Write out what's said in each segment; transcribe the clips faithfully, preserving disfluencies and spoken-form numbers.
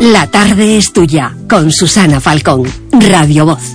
La tarde es tuya, con Susana Falcón, Radio Voz.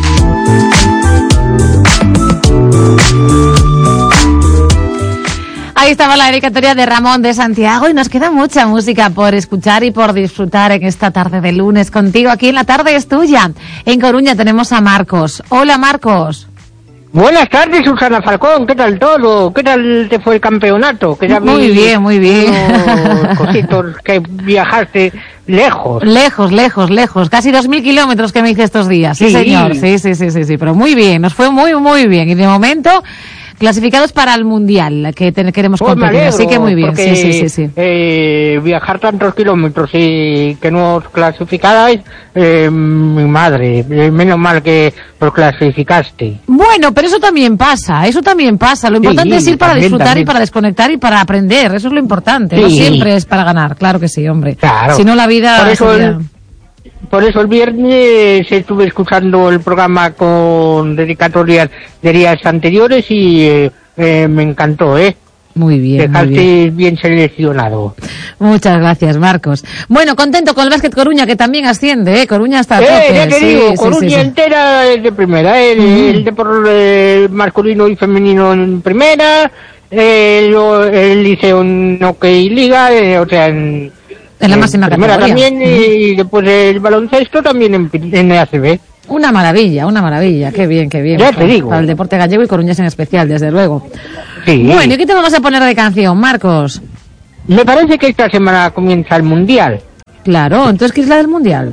Ahí estaba la dedicatoria de Ramón de Santiago y nos queda mucha música por escuchar y por disfrutar en esta tarde de lunes contigo. Aquí en La Tarde es Tuya. En Coruña tenemos a Marcos. Hola, Marcos. Buenas tardes, Susana Falcón. ¿Qué tal todo? ¿Qué tal te fue el campeonato? Que ya muy vi bien, muy bien. Cositos que viajaste lejos. Lejos, lejos, lejos. Casi dos mil kilómetros que me hice estos días. Sí, sí, señor. Sí, sí, sí, sí, sí. Pero muy bien. Nos fue muy, muy bien. Y de momento, clasificados para el Mundial, que te, queremos pues competir. Así que muy bien. Porque, sí, sí, sí, sí. Eh, viajar tantos kilómetros y que no os clasificarais, eh, mi madre, eh, menos mal que os clasificaste. Bueno, pero eso también pasa, eso también pasa. Lo importante sí, es ir para también, disfrutar también. Y para desconectar y para aprender. Eso es lo importante. Sí. No siempre es para ganar, claro que sí, hombre. Claro. Si no, la vida... Por eso, el, por eso el viernes estuve escuchando el programa con dedicatorias de días anteriores y eh, eh, me encantó, ¿eh? Muy bien, Dejaste muy bien. bien seleccionado. Muchas gracias, Marcos. Bueno, contento con el Básquet Coruña, que también asciende, ¿eh? Coruña está a tope. Eh, ya te sí, digo, sí, Coruña sí, sí. entera es de primera, ¿eh? Mm. El deporte masculino y femenino en primera, el, el liceo en Hockey Liga, eh, o sea, en... En la máxima primera categoría. también, uh-huh. Y después el baloncesto también en, en A C B. Una maravilla, una maravilla. Qué bien, qué bien. Ya te digo. Para el deporte gallego y coruñés en especial, desde luego. Sí. Bueno, ¿y qué te vamos a poner de canción, Marcos? Me parece que esta semana comienza el Mundial. Claro, entonces, ¿qué es la del Mundial?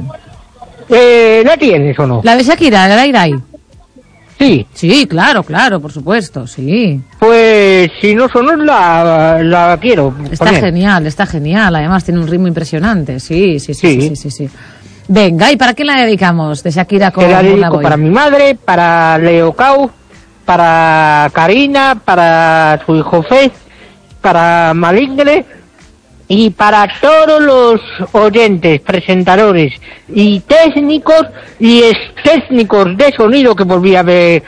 Eh, ¿La tienes o no? La de Shakira, la de Irai. Sí. Sí, claro, claro, por supuesto, sí. Pues si no son la, la quiero Está poner. genial, está genial. Además tiene un ritmo impresionante. Sí, sí, sí, sí, Sí. sí, sí, sí. Venga, ¿y para qué la dedicamos? De Shakira con Te la dedico Boy. para mi madre, para Leo Cau, para Karina, para su hijo Fez, para Maligre y para todos los oyentes, presentadores y técnicos y ex técnicos de sonido que volví a ver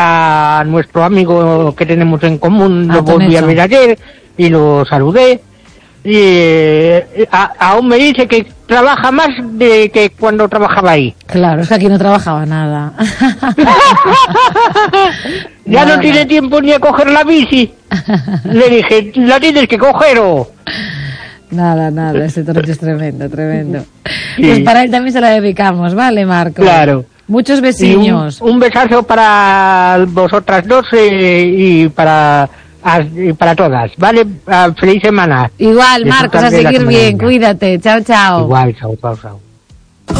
a nuestro amigo que tenemos en común, Ah, lo volví Tonecho. a ver ayer y lo saludé. Y eh, a, aún me dice que trabaja más de que cuando trabajaba ahí. Claro, es que aquí no trabajaba nada. Ya Nada. no tiene tiempo ni a coger la bici. Le dije, la tienes que coger o... Nada, nada, ese Tonecho es tremendo, tremendo. Sí. Pues para él también se la dedicamos, ¿vale, Marco? Claro. Muchos Y un, vecinos. un besazo para vosotras dos eh, y para a- y para todas, ¿vale? Ah, feliz semana. Igual, Marcos, a Disfrutar de la seguir Semana bien, Negra. cuídate. Chao, chao. Igual, chao, chao, chao.